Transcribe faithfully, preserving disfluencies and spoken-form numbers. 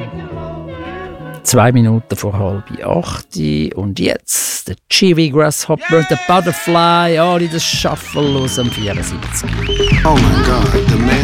Zwei Minuten vor halb acht. Und jetzt der Chiwi Grasshopper und der Butterfly, alle das Shuffle aus dem vierundsiebzig. Oh my God, the man.